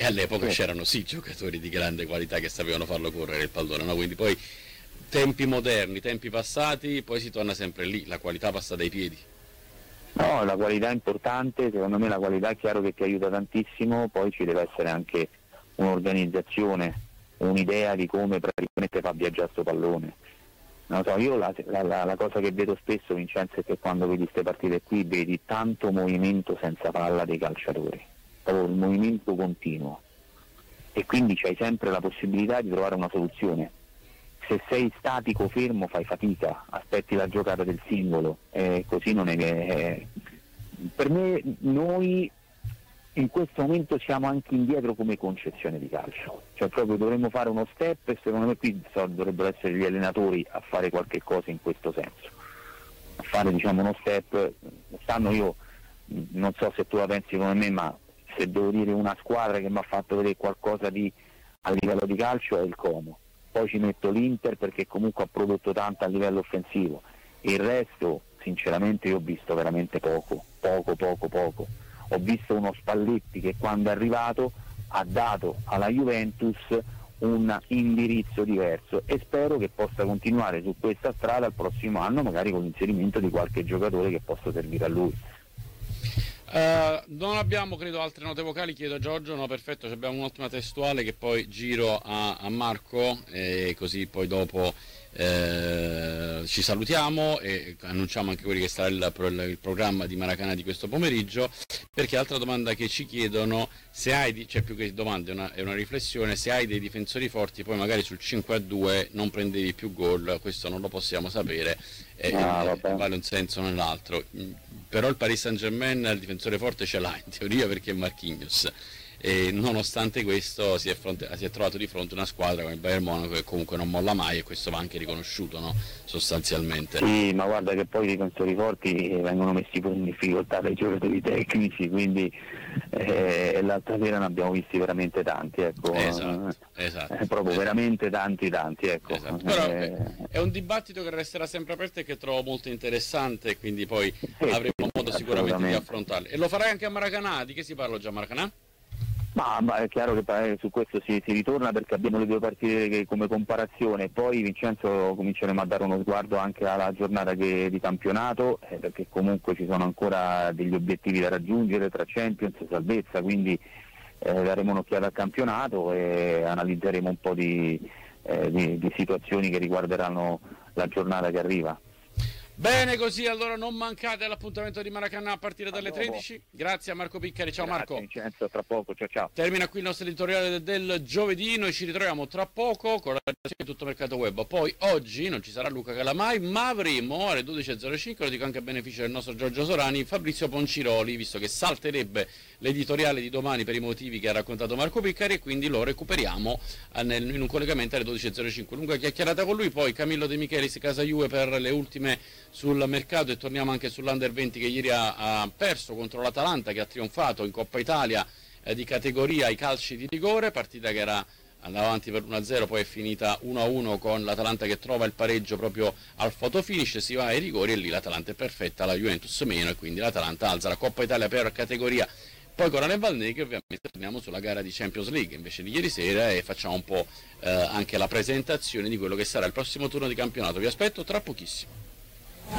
all'epoca c'erano sì giocatori di grande qualità che sapevano farlo correre il pallone, no? Quindi poi tempi moderni, tempi passati, poi si torna sempre lì, la qualità passa dai piedi. No, la qualità è importante, secondo me la qualità è chiaro che ti aiuta tantissimo, poi ci deve essere anche un'organizzazione, un'idea di come praticamente fa viaggiare questo pallone. Non so, io la cosa che vedo spesso, Vincenzo, è che quando vedi queste partite qui vedi tanto movimento senza palla dei calciatori, proprio il movimento continuo, e quindi c'hai sempre la possibilità di trovare una soluzione. Se sei statico, fermo, fai fatica, aspetti la giocata del singolo, così non è che... Per me noi in questo momento siamo anche indietro come concezione di calcio, cioè proprio dovremmo fare uno step, e secondo me qui dovrebbero essere gli allenatori a fare qualche cosa in questo senso, a fare uno step. Quest'anno io non so se tu la pensi come me, ma se devo dire una squadra che mi ha fatto vedere qualcosa a livello di calcio è il Como. Poi ci metto l'Inter perché comunque ha prodotto tanto a livello offensivo, il resto sinceramente io ho visto veramente poco. Ho visto uno Spalletti che quando è arrivato ha dato alla Juventus un indirizzo diverso, e spero che possa continuare su questa strada il prossimo anno, magari con l'inserimento di qualche giocatore che possa servire a lui. Non abbiamo credo altre note vocali, chiedo a Giorgio. No, perfetto, abbiamo un'ultima testuale che poi giro a Marco, e così poi dopo ci salutiamo e annunciamo anche quelli che sarà il programma di Maracanã di questo pomeriggio. Perché altra domanda che ci chiedono, se hai cioè più che domande è una riflessione, se hai dei difensori forti poi magari sul 5-2 non prendevi più gol, questo non lo possiamo sapere, vale un senso o nell'altro. Però il Paris Saint-Germain il difensore forte ce l'ha in teoria, perché è Marquinhos, e nonostante questo si è trovato di fronte a una squadra come il Bayern Monaco che comunque non molla mai, e questo va anche riconosciuto, no? Sostanzialmente. Sì, ma guarda che poi i difensori forti vengono messi pure in difficoltà dai giocatori tecnici, quindi l'altra sera ne abbiamo visti veramente tanti, ecco. Esatto. Proprio veramente tanti, ecco. Esatto. Però è un dibattito che resterà sempre aperto e che trovo molto interessante, e quindi poi avremo modo sicuramente di affrontarlo. E lo farai anche a Maracanã? Di che si parla già a Maracanã? Ma è chiaro che su questo si ritorna, perché abbiamo le due partite come comparazione, poi Vincenzo cominceremo a dare uno sguardo anche alla giornata di campionato, perché comunque ci sono ancora degli obiettivi da raggiungere tra Champions e salvezza, quindi daremo un'occhiata al campionato e analizzeremo un po' di situazioni che riguarderanno la giornata che arriva. Bene così, allora non mancate all'appuntamento di Maracanã a partire dalle 13. Grazie a Marco Piccari, ciao. Grazie, Marco. Vincenzo, tra poco, ciao. Termina qui il nostro editoriale del giovedì, noi ci ritroviamo tra poco con la redazione di Tutto Mercato Web. Poi oggi non ci sarà Luca Calamai, ma avremo alle 12.05, lo dico anche a beneficio del nostro Giorgio Sorani, Fabrizio Ponciroli, visto che salterebbe l'editoriale di domani per i motivi che ha raccontato Marco Piccari, e quindi lo recuperiamo in un collegamento alle 12.05. Lunga chiacchierata con lui, poi Camillo De Michelis, Casa Juve, per le ultime sul mercato, e torniamo anche sull'Under 20 che ieri ha perso contro l'Atalanta, che ha trionfato in Coppa Italia di categoria ai calci di rigore, partita che andava avanti per 1-0, poi è finita 1-1 con l'Atalanta che trova il pareggio proprio al fotofinish, si va ai rigori e lì l'Atalanta è perfetta, la Juventus meno, e quindi l'Atalanta alza la Coppa Italia per categoria. Poi con Ale Valneghi ovviamente torniamo sulla gara di Champions League invece di ieri sera, e facciamo un po' anche la presentazione di quello che sarà il prossimo turno di campionato. Vi aspetto tra pochissimo.